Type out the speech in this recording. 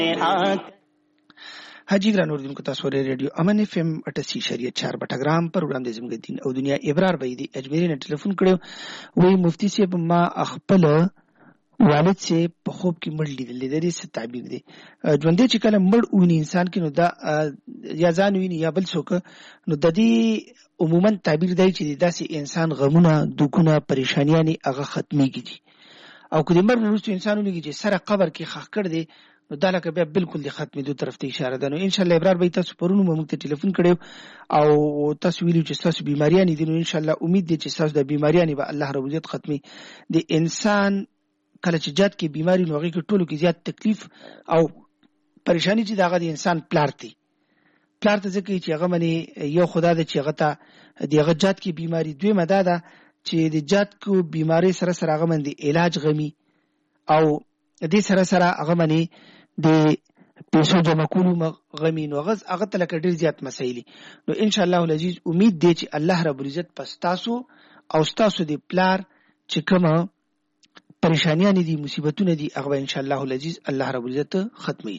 حاجی ګران اوردونکو تاسو ورې ریډیو امن اف ام 88.4 بټګرام پروګرام د زموږ دین او دنیا ابرار بيدی اجمیر نه ټلیفون کړو وی مفتی صاحب ما خپل والد سے په خوب کې مړ لیدل د دې څه تعبیر دی ژوند چې کله مړ اونې انسان کې نو دا یا ځان ویني یا بل څوک نو د دې عموما تعبیر دی چې داسې انسان غمونه دوکونه پریشانیاں هغه ختميږي او کله مړ وروسته انسان ولګي چې سره قبر کې خخ کړ دی نو دا لکه بیا بالکل د ختمېدو طرف ته اشاره ده. نو ان شاء الله ابرار به تاسو پرونو موږ ته ټلیفون کړو او تاسو ویلو چې تاسو بیماریاں دي. نو ان شاء الله امید دي چې تاسو د بیماریاں به الله رب عزت ختمي. د انسان کله چې جات کې بیماری نو هغه کې ټولو کې زیات تکلیف او پریشانی چې داغه د انسان پلار ته ځکه چې هغه منی یو خدا د چې هغه ته دغه جات کې بیماری دوی مده ده چې د جات کو بیماری سره سره هغه من دي علاج غمی او دې سره سره هغه منی د پیسو جمع کولو غمی نو غز هغه تلک ډیر زیات مسایلی. نو ان شاء الله العزیز امید دی چې الله رب العزت پستاسو او ستاسو دی پلار چې کومه پریشانیاں دي مصیبتونه دي هغه ان شاء الله العزیز الله رب العزت ختمي.